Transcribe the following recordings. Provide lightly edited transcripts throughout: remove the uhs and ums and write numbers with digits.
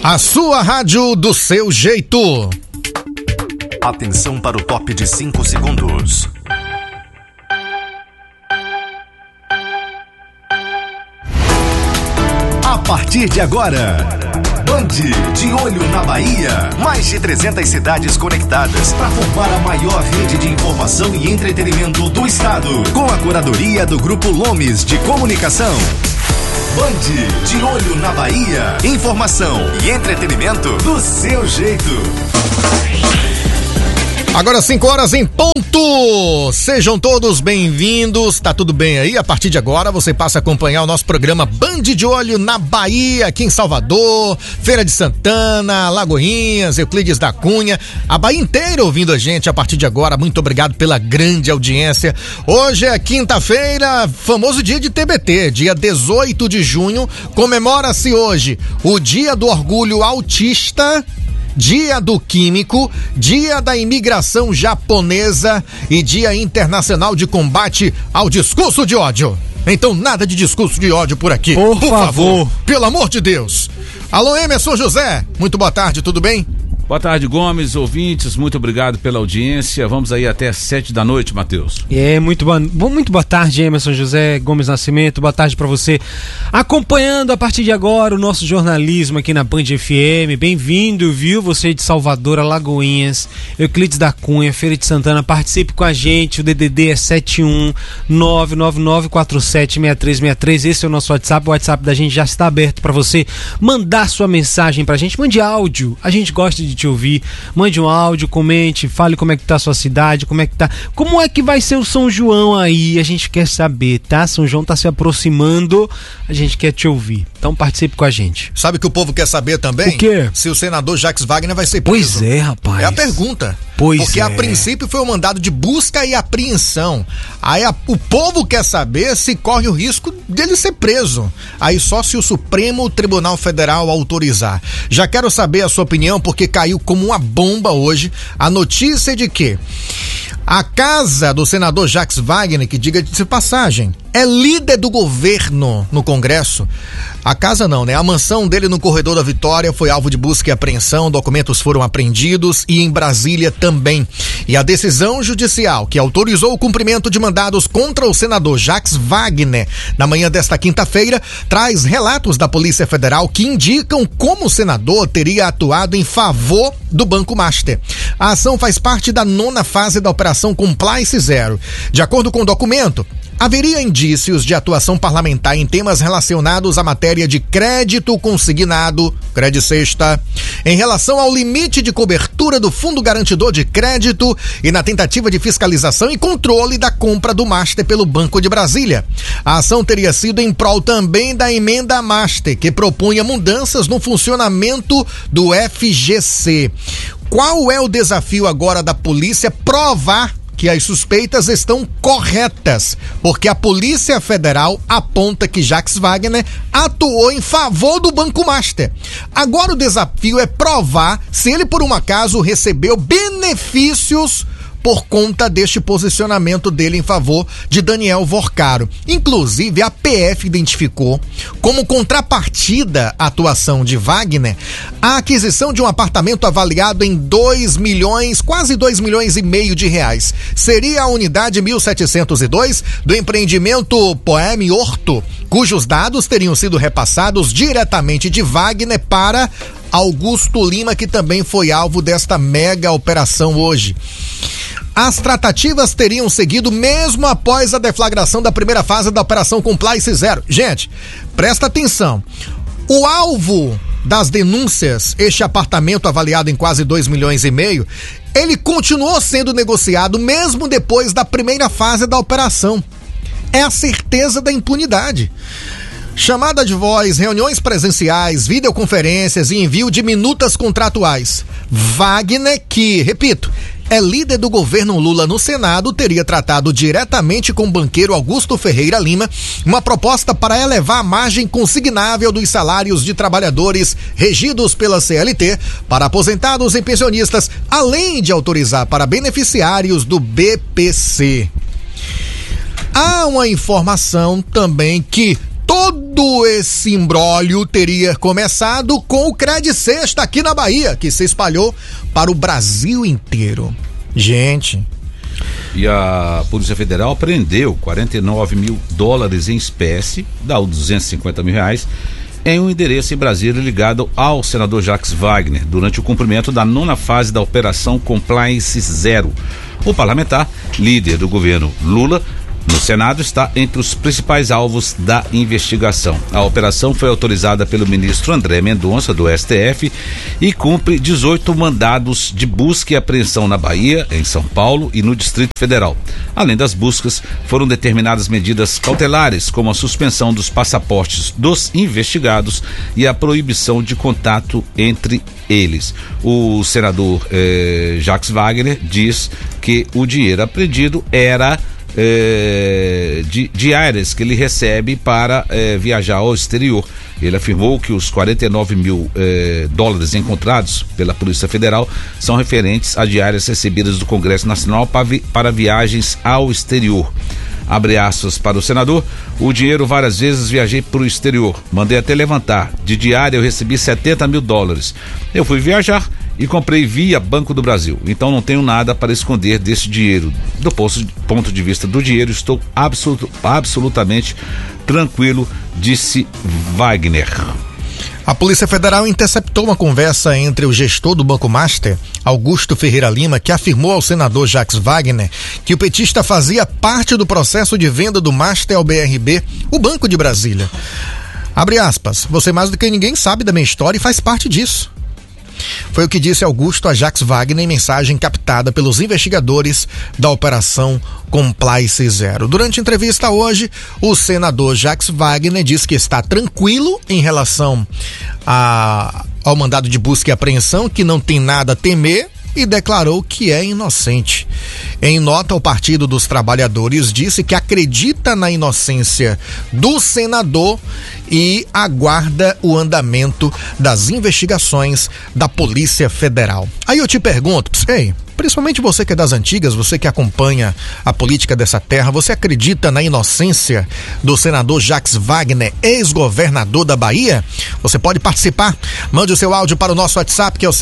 A sua rádio do seu jeito. Atenção para o top de 5 segundos. A partir de agora, Band de olho na Bahia. Mais de 300 cidades conectadas para formar a maior rede de informação e entretenimento do estado. Com a curadoria do Grupo Lomes de Comunicação. Band de olho na Bahia. Informação e entretenimento do seu jeito. Agora 5 horas em ponto. Sejam todos bem-vindos. Tá tudo bem aí? A partir de agora você passa a acompanhar o nosso programa Band de Olho na Bahia, aqui em Salvador, Feira de Santana, Lagoinhas, Euclides da Cunha, a Bahia inteira ouvindo a gente a partir de agora. Muito obrigado pela grande audiência. Hoje é quinta-feira, famoso dia de TBT, dia 18 de junho. Comemora-se hoje o Dia do Orgulho Autista, Dia do Químico, Dia da Imigração Japonesa e Dia Internacional de Combate ao Discurso de Ódio. Então, nada de discurso de ódio por aqui. Por favor. Pelo amor de Deus. Alô, Emerson José, muito boa tarde, tudo bem? Boa tarde, Gomes, ouvintes, muito obrigado pela audiência. Vamos aí até 7 da noite, Matheus. Muito boa tarde, Emerson José Gomes Nascimento. Boa tarde para você. Acompanhando a partir de agora o nosso jornalismo aqui na Band FM. Bem-vindo, viu? Você de Salvador, Alagoinhas, Euclides da Cunha, Feira de Santana. Participe com a gente. O DDD é 71999476363. Esse é o nosso WhatsApp. O WhatsApp da gente já está aberto para você mandar sua mensagem pra gente. Mande áudio. A gente gosta de te ouvir, mande um áudio, comente, fale como é que tá a sua cidade, como é que vai ser o São João aí, a gente quer saber, tá? São João tá se aproximando, a gente quer te ouvir, então participe com a gente. Sabe o que o povo quer saber também? O quê? Se o senador Jacques Wagner vai ser preso. Pois é, rapaz. É a pergunta. Porque a princípio foi um mandado de busca e apreensão. Aí o povo quer saber se corre o risco dele ser preso. Aí só se o Supremo Tribunal Federal autorizar. Já quero saber a sua opinião, porque caiu como uma bomba hoje a notícia de que a casa do senador Jacques Wagner, que diga de passagem, é líder do governo no Congresso. A casa não, né? A mansão dele no Corredor da Vitória foi alvo de busca e apreensão, documentos foram apreendidos e em Brasília também. E a decisão judicial que autorizou o cumprimento de mandados contra o senador Jacques Wagner na manhã desta quinta-feira traz relatos da Polícia Federal que indicam como o senador teria atuado em favor do Banco Master. A ação faz parte da 9ª fase da Operação Compliance Zero. De acordo com o documento, haveria indícios de atuação parlamentar em temas relacionados à matéria de crédito consignado, Credicesta, em relação ao limite de cobertura do Fundo Garantidor de Crédito e na tentativa de fiscalização e controle da compra do Master pelo Banco de Brasília. A ação teria sido em prol também da emenda Master, que propunha mudanças no funcionamento do FGC. Qual é o desafio agora da polícia? Provar que as suspeitas estão corretas, porque a Polícia Federal aponta que Jacques Wagner atuou em favor do Banco Master. Agora o desafio é provar se ele por um acaso recebeu benefícios por conta deste posicionamento dele em favor de Daniel Vorcaro. Inclusive, a PF identificou como contrapartida à atuação de Wagner a aquisição de um apartamento avaliado em 2 milhões, quase 2 milhões e meio de reais. Seria a unidade 1702 do empreendimento Poeme Horto, cujos dados teriam sido repassados diretamente de Wagner para Augusto Lima, que também foi alvo desta mega operação hoje. As tratativas teriam seguido mesmo após a deflagração da primeira fase da Operação Compliance Zero. Gente, presta atenção. O alvo das denúncias, este apartamento avaliado em quase 2 milhões e meio, ele continuou sendo negociado mesmo depois da primeira fase da operação. É a certeza da impunidade. Chamada de voz, reuniões presenciais, videoconferências e envio de minutas contratuais. Wagner, que, repito, é líder do governo Lula no Senado, teria tratado diretamente com o banqueiro Augusto Ferreira Lima uma proposta para elevar a margem consignável dos salários de trabalhadores regidos pela CLT para aposentados e pensionistas, além de autorizar para beneficiários do BPC. Há uma informação também que todo todo esse imbróglio teria começado com o Credicesta aqui na Bahia, que se espalhou para o Brasil inteiro. Gente. E a Polícia Federal prendeu 49 mil dólares em espécie, dá os 250 mil reais, em um endereço em Brasília ligado ao senador Jacques Wagner, durante o cumprimento da 9ª fase da Operação Compliance Zero. O parlamentar, líder do governo Lula, no Senado, está entre os principais alvos da investigação. A operação foi autorizada pelo ministro André Mendonça, do STF, e cumpre 18 mandados de busca e apreensão na Bahia, em São Paulo e no Distrito Federal. Além das buscas, foram determinadas medidas cautelares, como a suspensão dos passaportes dos investigados e a proibição de contato entre eles. O senador Jacques Wagner diz que o dinheiro apreendido era diárias que ele recebe para viajar ao exterior. Ele afirmou que os 49 mil dólares encontrados pela Polícia Federal são referentes a diárias recebidas do Congresso Nacional para viagens ao exterior. Abre aspas para o senador: o dinheiro várias vezes viajei para o exterior, mandei até levantar, de diária eu recebi 70 mil dólares. Eu fui viajar e comprei via Banco do Brasil, então não tenho nada para esconder desse dinheiro. Do ponto de vista do dinheiro, estou absolutamente tranquilo, disse Wagner. A Polícia Federal interceptou uma conversa entre o gestor do Banco Master, Augusto Ferreira Lima, que afirmou ao senador Jacques Wagner que o petista fazia parte do processo de venda do Master ao BRB, o Banco de Brasília. Abre aspas, você mais do que ninguém sabe da minha história e faz parte disso. Foi o que disse Augusto a Jacques Wagner em mensagem captada pelos investigadores da Operação Compliance Zero. Durante a entrevista hoje, o senador Jacques Wagner disse que está tranquilo em relação ao mandado de busca e apreensão, que não tem nada a temer, e declarou que é inocente. Em nota, o Partido dos Trabalhadores disse que acredita na inocência do senador e aguarda o andamento das investigações da Polícia Federal. Aí eu te pergunto, principalmente você que é das antigas, você que acompanha a política dessa terra, você acredita na inocência do senador Jacques Wagner, ex-governador da Bahia? Você pode participar, mande o seu áudio para o nosso WhatsApp, que é o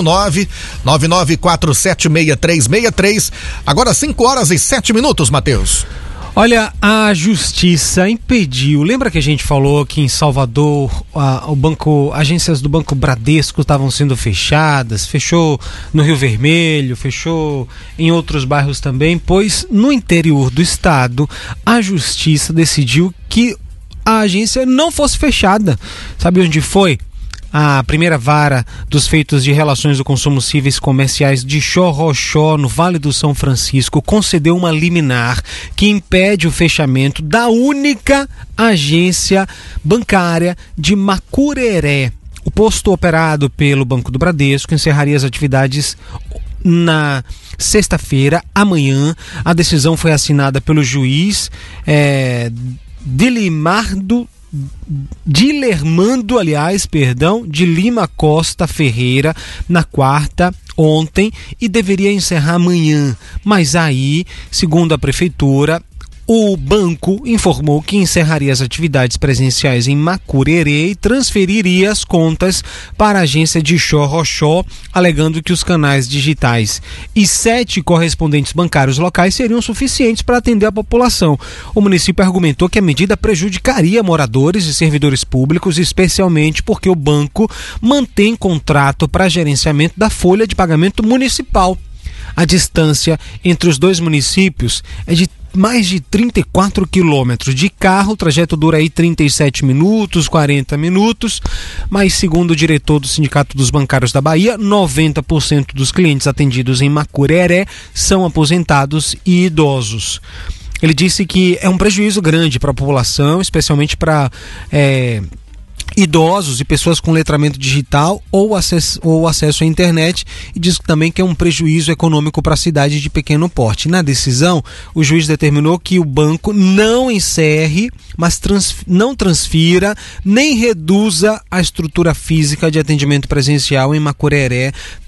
719-99476363. Agora 5h07, Matheus. Olha, a justiça impediu, lembra que a gente falou que em Salvador agências do Banco Bradesco estavam sendo fechadas, fechou no Rio Vermelho, fechou em outros bairros também, pois no interior do estado a justiça decidiu que a agência não fosse fechada. Sabe onde foi? A primeira vara dos feitos de relações do consumo cíveis comerciais de Xorroxó, no Vale do São Francisco, concedeu uma liminar que impede o fechamento da única agência bancária de Macureré. O posto operado pelo Banco do Bradesco encerraria as atividades na sexta-feira, amanhã. A decisão foi assinada pelo juiz Dilermando de Lima Costa Ferreira na quarta, ontem, e deveria encerrar amanhã. Mas aí, segundo a prefeitura, o banco informou que encerraria as atividades presenciais em Macurerê e transferiria as contas para a agência de Xorroxó, alegando que os canais digitais e 7 correspondentes bancários locais seriam suficientes para atender a população. O município argumentou que a medida prejudicaria moradores e servidores públicos, especialmente porque o banco mantém contrato para gerenciamento da folha de pagamento municipal. A distância entre os dois municípios é de mais de 34 quilômetros. De carro, o trajeto dura aí 37 minutos, 40 minutos, mas segundo o diretor do Sindicato dos Bancários da Bahia, 90% dos clientes atendidos em Macureré são aposentados e idosos. Ele disse que é um prejuízo grande para a população, especialmente para idosos e pessoas com letramento digital ou acesso à internet, e diz também que é um prejuízo econômico para a cidade de pequeno porte. Na decisão, o juiz determinou que o banco não encerre, mas não transfira nem reduza a estrutura física de atendimento presencial em Macureré,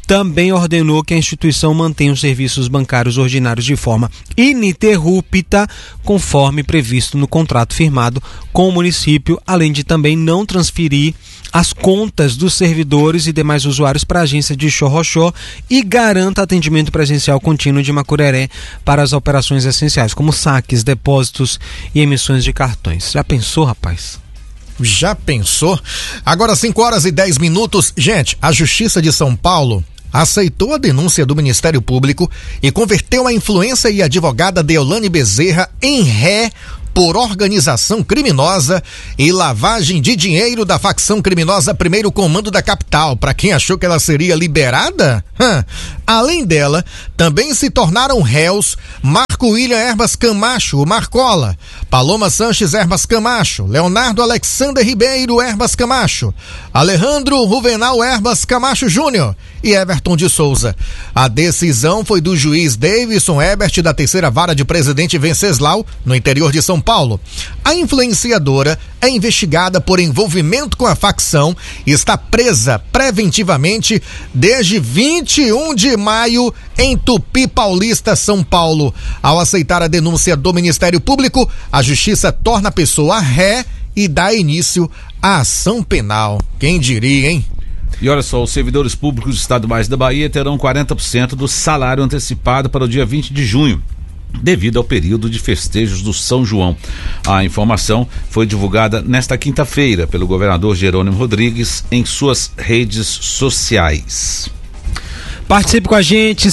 também ordenou que a instituição mantenha os serviços bancários ordinários de forma ininterrupta, conforme previsto no contrato firmado com o município, além de também não transferir as contas dos servidores e demais usuários para a agência de Xorroxó e garanta atendimento presencial contínuo de Macureré para as operações essenciais, como saques, depósitos e emissões de cartões. Já pensou, rapaz? Já pensou? Agora 5h10. Gente, a Justiça de São Paulo aceitou a denúncia do Ministério Público e converteu a influencer e advogada Deolane Bezerra em ré por organização criminosa e lavagem de dinheiro da facção criminosa Primeiro Comando da Capital. Para quem achou que ela seria liberada? Além dela, também se tornaram réus Marco William Herbas Camacho, o Marcola, Paloma Sanches Herbas Camacho, Leonardo Alexander Ribeiro Herbas Camacho, Alejandro Ruvenal Herbas Camacho Júnior e Everton de Souza. A decisão foi do juiz Davidson Ebert da 3ª Vara de Presidente Venceslau, no interior de São Paulo. A influenciadora é investigada por envolvimento com a facção e está presa preventivamente desde 21 de maio em Tupi Paulista, São Paulo. Ao aceitar a denúncia do Ministério Público, a Justiça torna a pessoa ré e dá início à ação penal. Quem diria, hein? E olha só, os servidores públicos estaduais da Bahia terão 40% do salário antecipado para o dia 20 de junho. Devido ao período de festejos do São João. A informação foi divulgada nesta quinta-feira pelo governador Jerônimo Rodrigues em suas redes sociais. Participe com a gente,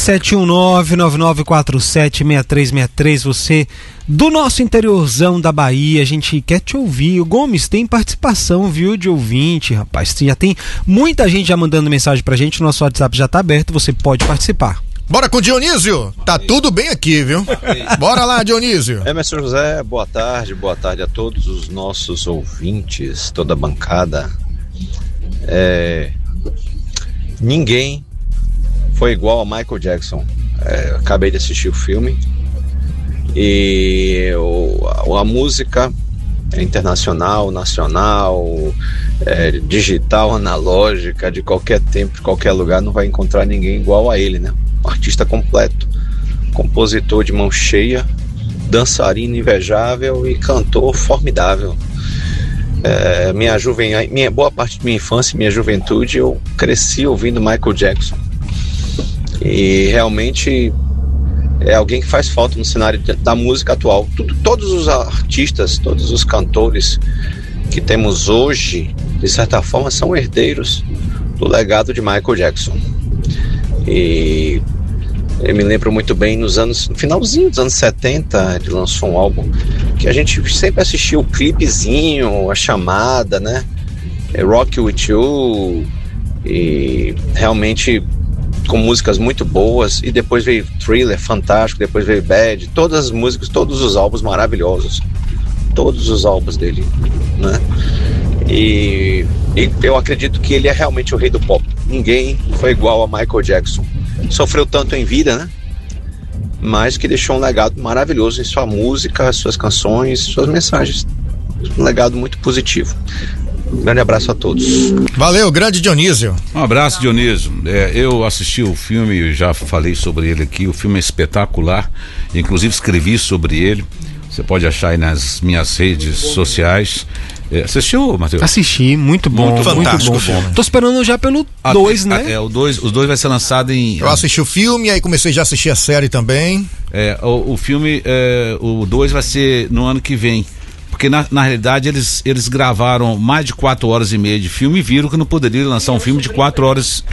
719-9947-6363, você do nosso interiorzão da Bahia, a gente quer te ouvir. O Gomes tem participação, viu, de ouvinte, rapaz, já tem muita gente já mandando mensagem pra gente, o nosso WhatsApp já tá aberto, você pode participar. Bora com o Dionísio, tá tudo bem aqui, viu? Bora lá, Dionísio. Emerson José, boa tarde a todos os nossos ouvintes, toda a bancada. Ninguém foi igual a Michael Jackson. Acabei de assistir o filme e a música internacional, nacional, digital, analógica, de qualquer tempo, de qualquer lugar, não vai encontrar ninguém igual a ele, né? Um artista completo, compositor de mão cheia, dançarino invejável e cantor formidável. Boa parte de minha infância e minha juventude eu cresci ouvindo Michael Jackson e realmente é alguém que faz falta no cenário da música atual. Todos os artistas, todos os cantores que temos hoje, de certa forma, são herdeiros do legado de Michael Jackson. E eu me lembro muito bem no finalzinho dos anos 70, ele lançou um álbum que a gente sempre assistia o clipezinho, a chamada, né? Rock With You, e realmente com músicas muito boas, e depois veio Thriller, fantástico, depois veio Bad, todas as músicas, todos os álbuns maravilhosos, todos os álbuns dele, né? E eu acredito que ele é realmente o rei do pop. Ninguém foi igual a Michael Jackson. Sofreu tanto em vida, né? Mas que deixou um legado maravilhoso em sua música, suas canções, suas mensagens. Um legado muito positivo. Um grande abraço a todos. Valeu, grande Dionísio. Um abraço, Dionísio. Eu assisti o filme, já falei sobre ele aqui. O filme é espetacular. Inclusive escrevi sobre ele. Você pode achar aí nas minhas redes sociais. Assistiu, Matheus? Assisti, muito bom. Muito fantástico. Muito bom. Tô esperando já pelo 2, né? Os dois vai ser lançado em... Eu assisti o filme, aí comecei já a assistir a série também. O filme, o 2 vai ser no ano que vem. Porque na realidade eles gravaram mais de 4 horas e meia de filme e viram que não poderiam lançar um filme de 4 horas.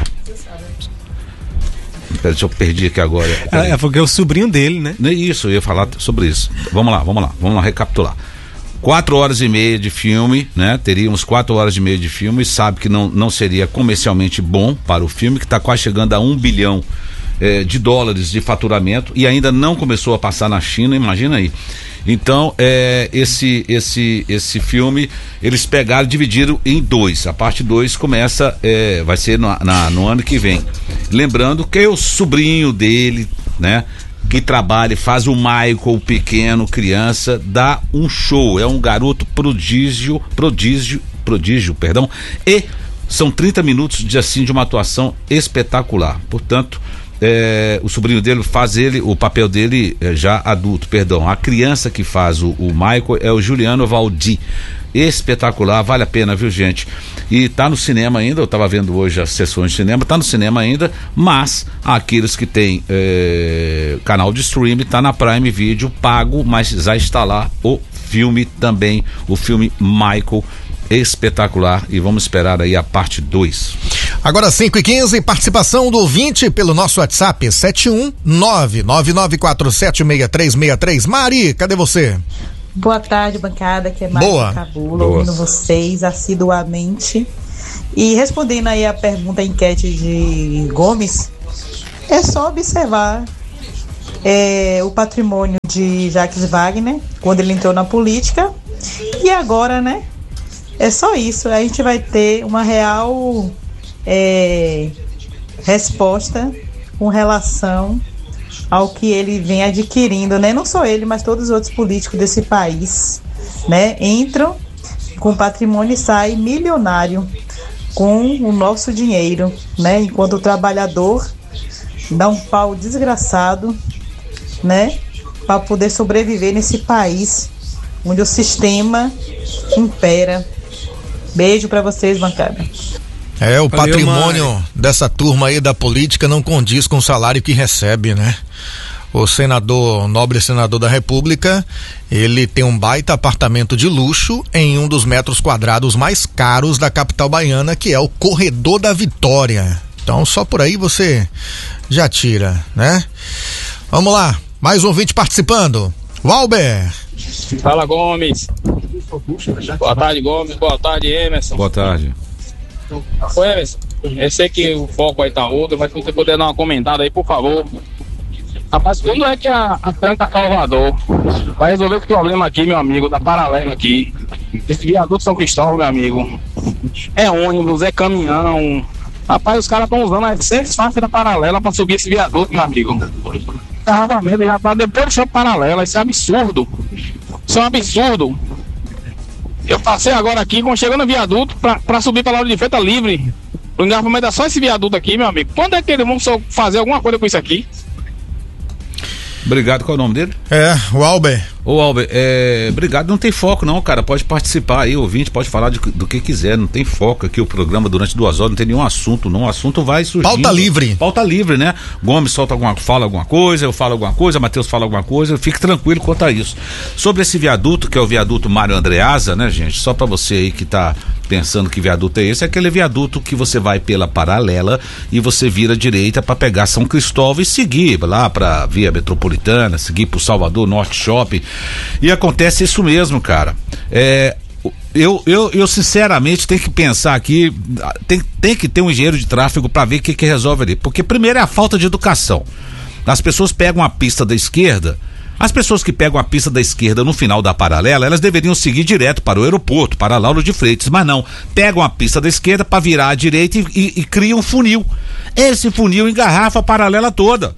Pera, deixa eu perdi aqui agora. Porque é o sobrinho dele, né? Isso, eu ia falar sobre isso. Vamos lá recapitular. 4 horas e meia de filme, né? Teríamos 4 horas e meia de filme, sabe que não seria comercialmente bom para o filme, que está quase chegando a $1 bilhão de dólares de faturamento e ainda não começou a passar na China, imagina aí. Então, esse filme, eles pegaram e dividiram em 2. A parte 2 começa, vai ser no ano que vem. Lembrando que é o sobrinho dele, né? Que trabalha, faz o Michael pequeno, criança, dá um show, é um garoto prodígio, e São 30 minutos de uma atuação espetacular. Portanto, o sobrinho dele faz o papel dele já adulto, perdão. A criança que faz o Michael é o Juliano Valdi. Espetacular, vale a pena, viu, gente? E tá no cinema ainda, eu tava vendo hoje as sessões de cinema, tá no cinema ainda, mas aqueles que tem canal de streaming, tá na Prime Video, pago, mas já está lá o filme também, o filme Michael, espetacular, e vamos esperar aí a parte 2. Agora 5h15, participação do ouvinte pelo nosso WhatsApp 71999476363. Mari, cadê você? Boa tarde, bancada, que é Maria Cabula, ouvindo vocês assiduamente. E respondendo aí a pergunta, a enquete de Gomes, é só observar o patrimônio de Jacques Wagner, quando ele entrou na política, e agora, né? É só isso, a gente vai ter uma real resposta com relação ao que ele vem adquirindo, né? Não só ele, mas todos os outros políticos desse país, né? Entram com patrimônio e saem milionário com o nosso dinheiro, né? Enquanto o trabalhador dá um pau desgraçado, né? Para poder sobreviver nesse país onde o sistema impera. Beijo para vocês, bancada. O patrimônio dessa turma aí da política não condiz com o salário que recebe, né? O nobre senador da República, ele tem um baita apartamento de luxo em um dos metros quadrados mais caros da capital baiana, que é o Corredor da Vitória. Então só por aí você já tira, né? Vamos lá, mais um ouvinte participando. Valber. Fala, Gomes. Boa tarde, Gomes. Boa tarde, Emerson. Boa tarde. Ô, Emerson, eu sei que o foco aí tá outro, mas se você puder dar uma comentada aí, por favor. Rapaz, quando é que a Tranca Salvador vai resolver o problema aqui, meu amigo, da paralela aqui? Esse viaduto São Cristóvão, meu amigo, é ônibus, é caminhão. Rapaz, os caras estão usando as 6 faixas da paralela pra subir esse viaduto, meu amigo. Carregamento já tá depois do shopping paralela, isso é absurdo. Isso é um absurdo. Eu passei agora aqui, quando chegou no viaduto, pra subir pra Lauro de Freitas livre. O engarrafamento é só esse viaduto aqui, meu amigo. Quando é que eles vão fazer alguma coisa com isso aqui? Obrigado, qual é o nome dele? O Albert. Ô, Albert, obrigado, não tem foco não, cara, pode participar aí, ouvinte, pode falar do que quiser, não tem foco aqui, o programa durante 2 horas, não tem nenhum assunto, não, o assunto vai surgindo. Pauta livre, né? Gomes fala alguma coisa, eu falo alguma coisa, Matheus fala alguma coisa, fique tranquilo quanto a isso. Sobre esse viaduto, que é o viaduto Mário Andreasa, né, gente, só pra você aí que tá pensando que viaduto é esse, é aquele viaduto que você vai pela paralela e você vira à direita pra pegar São Cristóvão e seguir lá pra Via Metropolitana, seguir pro Salvador Norte Shopping. E acontece isso mesmo, cara. Eu sinceramente tenho que pensar aqui, tem que ter um engenheiro de tráfego para ver o que resolve ali. Porque primeiro é a falta de educação. As pessoas pegam a pista da esquerda. As pessoas que pegam a pista da esquerda no final da paralela, elas deveriam seguir direto para o aeroporto, para Lauro de Freitas, mas não, pegam a pista da esquerda para virar à direita e criam um funil. Esse funil engarrafa a paralela toda.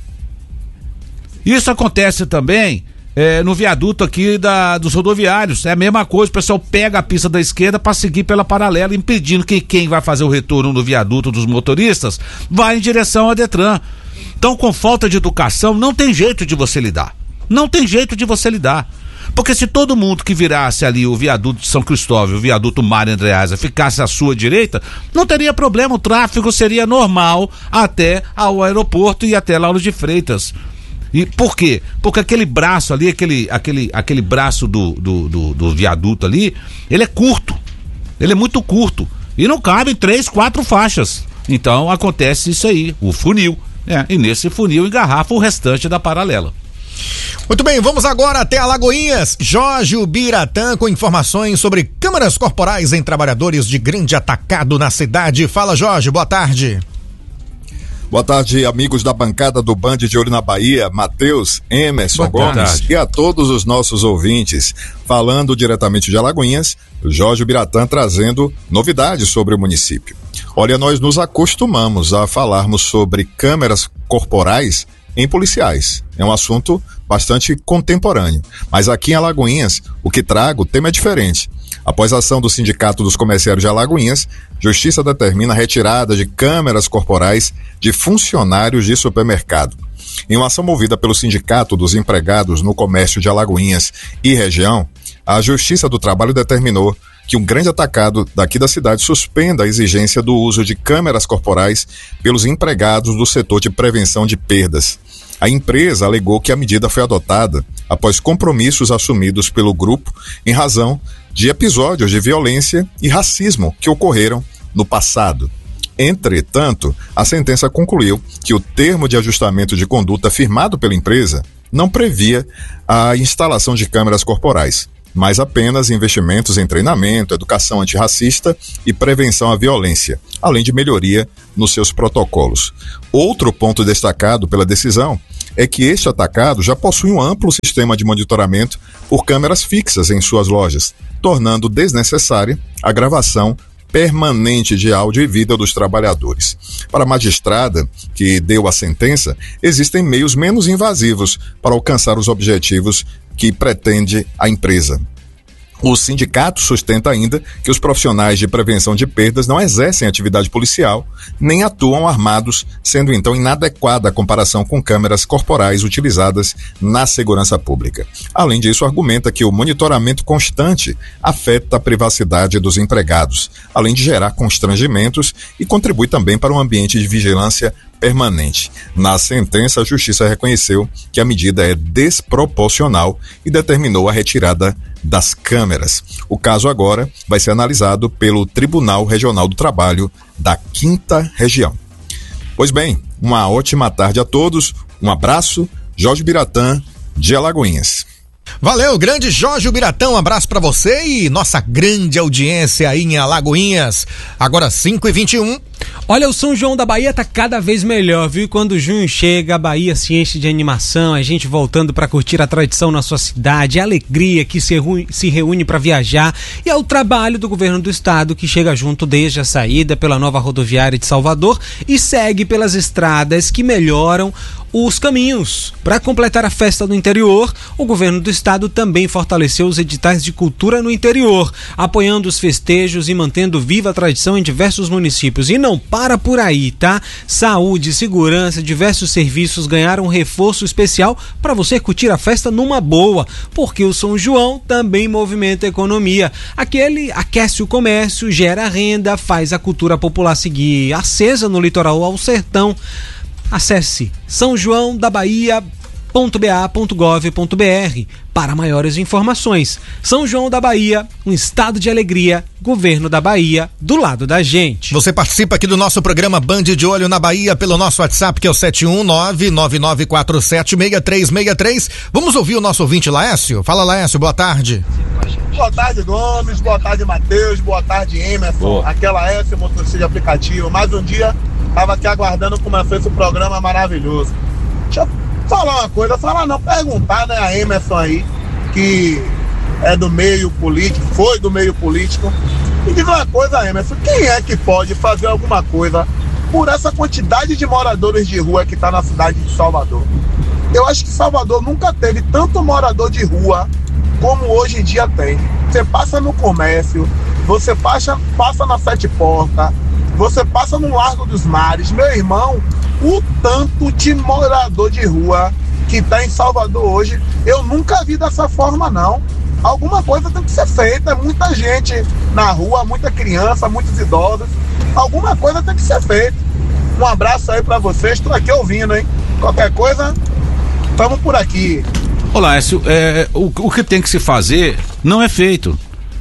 Isso acontece também no viaduto aqui dos rodoviários, é a mesma coisa, o pessoal pega a pista da esquerda para seguir pela paralela, impedindo que quem vai fazer o retorno no viaduto dos motoristas vá em direção ao Detran. Então, com falta de educação, não tem jeito de você lidar. Não tem jeito de você lidar. Porque se todo mundo que virasse ali o viaduto de São Cristóvão, o viaduto Mário Andreasa, ficasse à sua direita, não teria problema, o tráfego seria normal até ao aeroporto e até Lauro de Freitas. E por quê? Porque aquele braço ali, aquele braço do viaduto ali, ele é curto. Ele é muito curto. E não cabem 3, 4 faixas. Então acontece isso aí, o funil. E nesse funil engarrafa o restante da paralela. Muito bem, vamos agora até Alagoinhas. Jorge Biratã com informações sobre câmeras corporais em trabalhadores de grande atacado na cidade. Fala, Jorge, boa tarde. Boa tarde, amigos da bancada do Band de Olho na Bahia, Matheus, Emerson Gomes e a todos os nossos ouvintes. Falando diretamente de Alagoinhas, Jorge Biratã trazendo novidades sobre o município. Olha, nós nos acostumamos a falarmos sobre câmeras corporais em policiais. É um assunto bastante contemporâneo. Mas aqui em Alagoinhas, o que trago, o tema é diferente. Após a ação do Sindicato dos Comerciários de Alagoinhas, Justiça determina a retirada de câmeras corporais de funcionários de supermercado. Em uma ação movida pelo Sindicato dos Empregados no Comércio de Alagoinhas e região, a Justiça do Trabalho determinou que um grande atacado daqui da cidade suspenda a exigência do uso de câmeras corporais pelos empregados do setor de prevenção de perdas. A empresa alegou que a medida foi adotada após compromissos assumidos pelo grupo em razão de episódios de violência e racismo que ocorreram no passado. Entretanto, a sentença concluiu que o termo de ajustamento de conduta firmado pela empresa não previa a instalação de câmeras corporais, mas apenas investimentos em treinamento, educação antirracista e prevenção à violência, além de melhoria nos seus protocolos. Outro ponto destacado pela decisão é que este atacado já possui um amplo sistema de monitoramento por câmeras fixas em suas lojas, tornando desnecessária a gravação permanente de áudio e vídeo dos trabalhadores. Para a magistrada que deu a sentença, existem meios menos invasivos para alcançar os objetivos que pretende a empresa. O sindicato sustenta ainda que os profissionais de prevenção de perdas não exercem atividade policial, nem atuam armados, sendo então inadequada a comparação com câmeras corporais utilizadas na segurança pública. Além disso, argumenta que o monitoramento constante afeta a privacidade dos empregados, além de gerar constrangimentos e contribui também para um ambiente de vigilância permanente. Na sentença, a Justiça reconheceu que a medida é desproporcional e determinou a retirada das câmeras. O caso agora vai ser analisado pelo Tribunal Regional do Trabalho da 5ª Região. Pois bem, uma ótima tarde a todos, um abraço, Jorge Biratã, de Alagoinhas. Valeu, grande Jorge Biratã, um abraço pra você e nossa grande audiência aí em Alagoinhas. Agora 5h21. Olha, o São João da Bahia tá cada vez melhor, viu? Quando junho chega, a Bahia se enche de animação, a gente voltando pra curtir a tradição na sua cidade, a alegria que se reúne pra viajar e ao trabalho do governo do estado que chega junto desde a saída pela nova rodoviária de Salvador e segue pelas estradas que melhoram os caminhos. Para completar a festa no interior, o governo do estado também fortaleceu os editais de cultura no interior, apoiando os festejos e mantendo viva a tradição em diversos municípios. E não para por aí, tá? Saúde, segurança, diversos serviços ganharam um reforço especial para você curtir a festa numa boa, porque o São João também movimenta a economia. Aquele aquece o comércio, gera renda, faz a cultura popular seguir acesa no litoral ao sertão. Acesse sãojoaodabahia.ba.gov.br para maiores informações. São João da Bahia, um estado de alegria, governo da Bahia, do lado da gente. Você participa aqui do nosso programa Band de Olho na Bahia pelo nosso WhatsApp, que é o 71999476363. Vamos ouvir o nosso ouvinte Laércio? Fala, Laércio, boa tarde. Boa tarde, Gomes, boa tarde, Matheus, boa tarde, Emerson. Boa. Aqui é Laércio, motorista de aplicativo. Mais um dia, estava aqui aguardando começar esse programa maravilhoso. Deixa eu falar uma coisa, perguntar, né, a Emerson aí, que é do meio político, foi do meio político. E diz uma coisa, Emerson, quem é que pode fazer alguma coisa por essa quantidade de moradores de rua que está na cidade de Salvador? Eu acho que Salvador nunca teve tanto morador de rua como hoje em dia tem. Você passa no comércio, você passa na Sete Portas, você passa no Largo dos Mares. Meu irmão, o tanto de morador de rua que tá em Salvador hoje, eu nunca vi dessa forma, não. Alguma coisa tem que ser feita, é muita gente na rua, muita criança, muitos idosos. Alguma coisa tem que ser feita. Um abraço aí pra vocês, estou aqui ouvindo, hein? Qualquer coisa, estamos por aqui. Olá, Écio, o que tem que se fazer não é feito.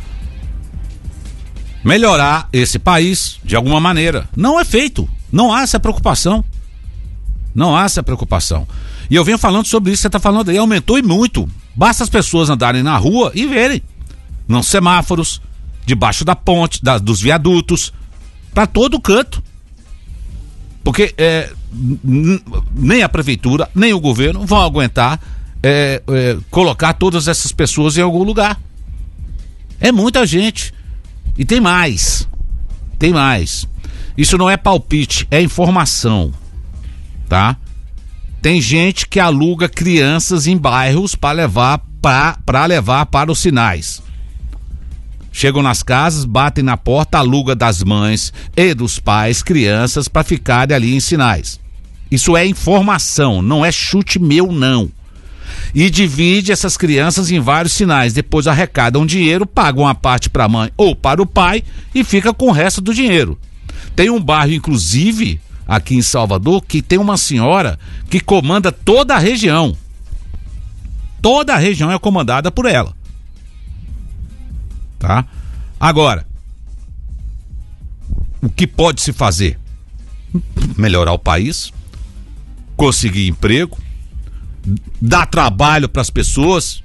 Melhorar esse país de alguma maneira. Não é feito. Não há essa preocupação. Não há essa preocupação. E eu venho falando sobre isso, você está falando aí, aumentou e muito. Basta as pessoas andarem na rua e verem. Nos semáforos, debaixo da ponte, dos viadutos, para todo canto. Porque nem a prefeitura, nem o governo vão aguentar colocar todas essas pessoas em algum lugar. É muita gente. E tem mais. Tem mais. Isso não é palpite, é informação. Tá? Tem gente que aluga crianças em bairros para levar para os sinais. Chegam nas casas, batem na porta, alugam das mães e dos pais, crianças, para ficarem ali em sinais. Isso é informação, não é chute meu, não. E divide essas crianças em vários sinais. Depois arrecadam dinheiro, pagam uma parte para a mãe ou para o pai e fica com o resto do dinheiro. Tem um bairro, inclusive, aqui em Salvador, que tem uma senhora que comanda toda a região. Toda a região é comandada por ela. Tá? Agora, o que pode se fazer? Melhorar o país, conseguir emprego, dar trabalho para as pessoas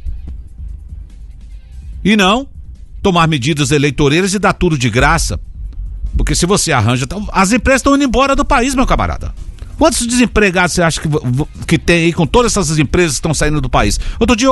e não tomar medidas eleitoreiras e dar tudo de graça. Porque se você arranja... As empresas estão indo embora do país, meu camarada. Quantos desempregados você acha que tem aí com todas essas empresas que estão saindo do país? Outro dia